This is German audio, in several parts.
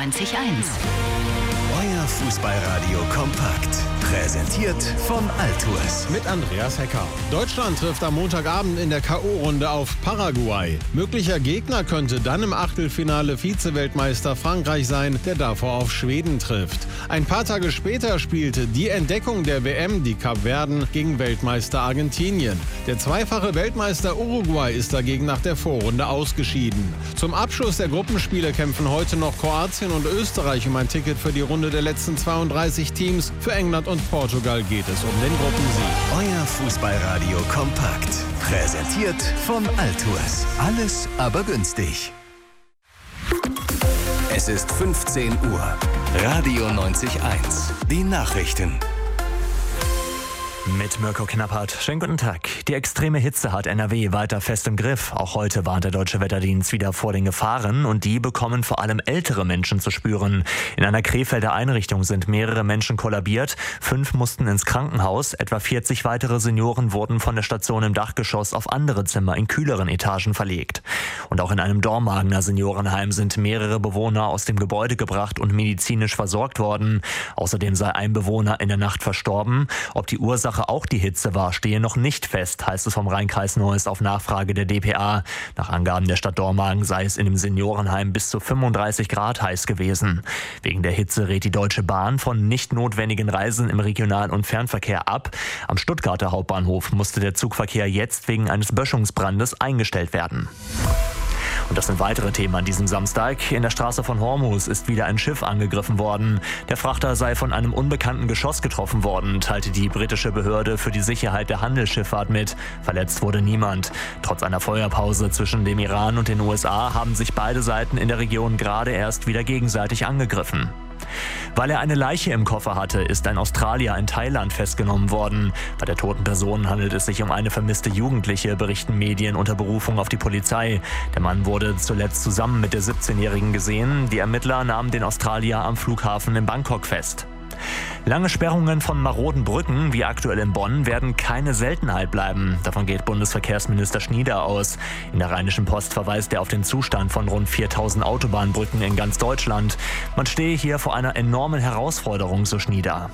90.1. Euer Fußballradio kompakt. Präsentiert von Altours. Mit Andreas Hecker. Deutschland trifft am Montagabend in der K.O.-Runde auf Paraguay. Möglicher Gegner könnte dann im Achtelfinale Vize-Weltmeister Frankreich sein, der davor auf Schweden trifft. Ein paar Tage später spielte die Entdeckung der WM, die Kapverden, gegen Weltmeister Argentinien. Der zweifache Weltmeister Uruguay ist dagegen nach der Vorrunde ausgeschieden. Zum Abschluss der Gruppenspiele kämpfen heute noch Kroatien und Österreich um ein Ticket für die Runde der letzten 32 Teams. Für England und Portugal geht es um den Gruppensieg. Euer Fußballradio kompakt. Präsentiert von Altours. Alles aber günstig. Es ist 15 Uhr. Radio 90.1. Die Nachrichten. Mit Mirko Knappert. Schönen guten Tag. Die extreme Hitze hat NRW weiter fest im Griff. Auch heute warnt der Deutsche Wetterdienst wieder vor den Gefahren und die bekommen vor allem ältere Menschen zu spüren. In einer Krefelder Einrichtung sind mehrere Menschen kollabiert, 5 mussten ins Krankenhaus, etwa 40 weitere Senioren wurden von der Station im Dachgeschoss auf andere Zimmer in kühleren Etagen verlegt. Und auch in einem Dormagener Seniorenheim sind mehrere Bewohner aus dem Gebäude gebracht und medizinisch versorgt worden. Außerdem sei ein Bewohner in der Nacht verstorben. Ob die Ursache auch die Hitze war, stehe noch nicht fest, heißt es vom Rhein-Kreis Neues auf Nachfrage der dpa. Nach Angaben der Stadt Dormagen sei es in dem Seniorenheim bis zu 35 Grad heiß gewesen. Wegen der Hitze rät die Deutsche Bahn von nicht notwendigen Reisen im Regional- und Fernverkehr ab. Am Stuttgarter Hauptbahnhof musste der Zugverkehr jetzt wegen eines Böschungsbrandes eingestellt werden. Und das sind weitere Themen an diesem Samstag. In der Straße von Hormuz ist wieder ein Schiff angegriffen worden. Der Frachter sei von einem unbekannten Geschoss getroffen worden, teilte die britische Behörde für die Sicherheit der Handelsschifffahrt mit. Verletzt wurde niemand. Trotz einer Feuerpause zwischen dem Iran und den USA haben sich beide Seiten in der Region gerade erst wieder gegenseitig angegriffen. Weil er eine Leiche im Koffer hatte, ist ein Australier in Thailand festgenommen worden. Bei der toten Person handelt es sich um eine vermisste Jugendliche, berichten Medien unter Berufung auf die Polizei. Der Mann wurde zuletzt zusammen mit der 17-Jährigen gesehen. Die Ermittler nahmen den Australier am Flughafen in Bangkok fest. Lange Sperrungen von maroden Brücken, wie aktuell in Bonn, werden keine Seltenheit bleiben. Davon geht Bundesverkehrsminister Schnieder aus. In der Rheinischen Post verweist er auf den Zustand von rund 4000 Autobahnbrücken in ganz Deutschland. Man stehe hier vor einer enormen Herausforderung, so Schnieder.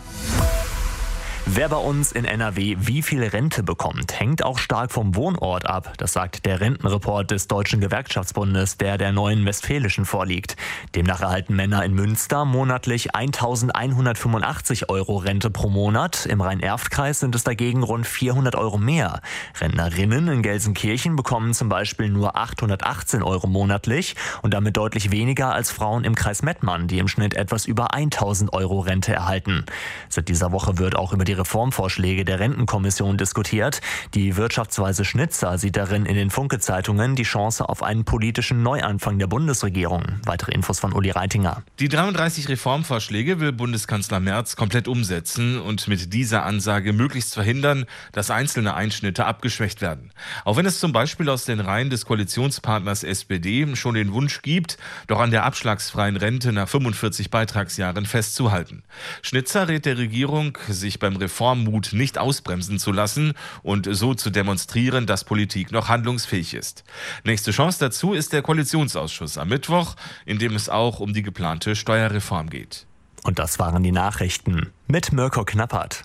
Wer bei uns in NRW wie viel Rente bekommt, hängt auch stark vom Wohnort ab. Das sagt der Rentenreport des Deutschen Gewerkschaftsbundes, der Neuen Westfälischen vorliegt. Demnach erhalten Männer in Münster monatlich 1.185 € Rente pro Monat. Im Rhein-Erft-Kreis sind es dagegen rund 400 € mehr. Rentnerinnen in Gelsenkirchen bekommen zum Beispiel nur 818 € monatlich und damit deutlich weniger als Frauen im Kreis Mettmann, die im Schnitt etwas über 1.000 € Rente erhalten. Seit dieser Woche wird auch über die Reformvorschläge der Rentenkommission diskutiert. Die Wirtschaftsweise Schnitzer sieht darin in den Funke-Zeitungen die Chance auf einen politischen Neuanfang der Bundesregierung. Weitere Infos von Uli Reitinger. Die 33 Reformvorschläge will Bundeskanzler Merz komplett umsetzen und mit dieser Ansage möglichst verhindern, dass einzelne Einschnitte abgeschwächt werden. Auch wenn es zum Beispiel aus den Reihen des Koalitionspartners SPD schon den Wunsch gibt, doch an der abschlagsfreien Rente nach 45 Beitragsjahren festzuhalten. Schnitzer rät der Regierung, sich beim Reformmut nicht ausbremsen zu lassen und so zu demonstrieren, dass Politik noch handlungsfähig ist. Nächste Chance dazu ist der Koalitionsausschuss am Mittwoch, in dem es auch um die geplante Steuerreform geht. Und das waren die Nachrichten mit Mirko Knappert.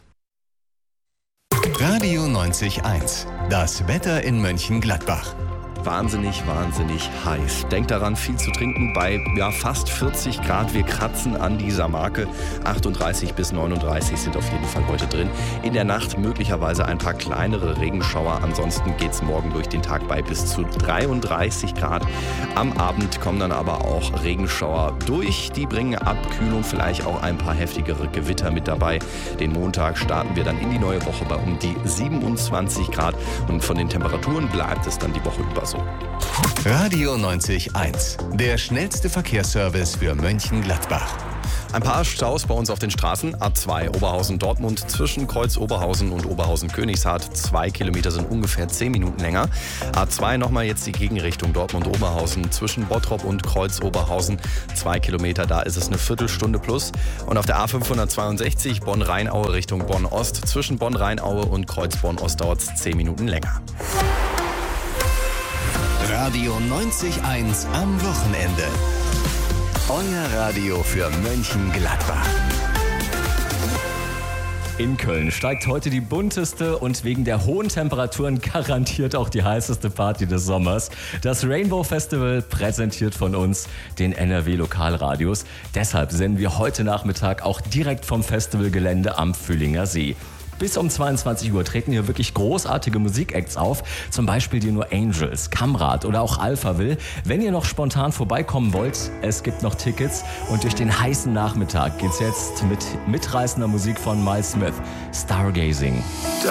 Radio 90.1. Das Wetter in Mönchengladbach. Wahnsinnig heiß. Denkt daran, viel zu trinken bei fast 40 Grad. Wir kratzen an dieser Marke. 38 bis 39 sind auf jeden Fall heute drin. In der Nacht möglicherweise ein paar kleinere Regenschauer. Ansonsten geht es morgen durch den Tag bei bis zu 33 Grad. Am Abend kommen dann aber auch Regenschauer durch. Die bringen Abkühlung, vielleicht auch ein paar heftigere Gewitter mit dabei. Den Montag starten wir dann in die neue Woche bei um die 27 Grad. Und von den Temperaturen bleibt es dann die Woche über so. Radio 90.1. Der schnellste Verkehrsservice für Mönchengladbach. Ein paar Staus bei uns auf den Straßen. A2 Oberhausen-Dortmund zwischen Kreuz Oberhausen und Oberhausen-Königshardt. 2 Kilometer sind ungefähr 10 Minuten länger. A2 nochmal jetzt die Gegenrichtung Dortmund-Oberhausen zwischen Bottrop und Kreuz Oberhausen. 2 Kilometer, da ist es eine Viertelstunde plus. Und auf der A562 Bonn-Rheinaue Richtung Bonn-Ost zwischen Bonn-Rheinaue und Kreuz Bonn-Ost dauert es 10 Minuten länger. Radio 90.1 am Wochenende. Euer Radio für Mönchengladbach. In Köln steigt heute die bunteste und wegen der hohen Temperaturen garantiert auch die heißeste Party des Sommers. Das Rainbow Festival präsentiert von uns den NRW Lokalradios. Deshalb senden wir heute Nachmittag auch direkt vom Festivalgelände am Füllinger See. Bis um 22 Uhr treten hier wirklich großartige Musikacts auf, zum Beispiel die No Angels, Kamrat oder auch Alphaville. Wenn ihr noch spontan vorbeikommen wollt, es gibt noch Tickets und durch den heißen Nachmittag geht's jetzt mit mitreißender Musik von Miles Smith, Stargazing.